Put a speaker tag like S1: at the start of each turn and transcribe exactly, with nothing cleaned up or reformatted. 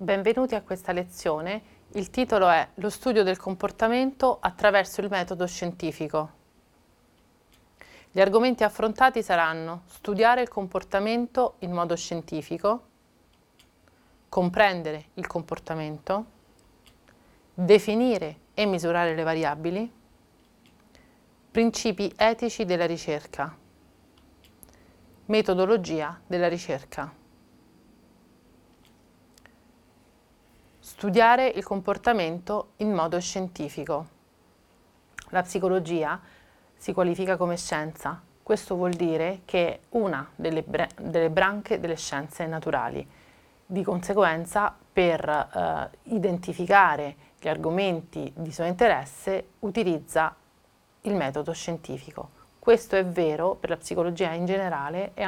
S1: Benvenuti a questa lezione. Il titolo è Lo studio del comportamento attraverso il metodo scientifico. Gli argomenti affrontati saranno studiare il comportamento in modo scientifico, comprendere il comportamento, definire e misurare le variabili, principi etici della ricerca, metodologia della ricerca. Studiare il comportamento in modo scientifico. La psicologia si qualifica come scienza. Questo vuol dire che è una delle, delle branche delle scienze naturali. Di conseguenza, per eh, identificare gli argomenti di suo interesse, utilizza il metodo scientifico. Questo è vero per la psicologia in generale e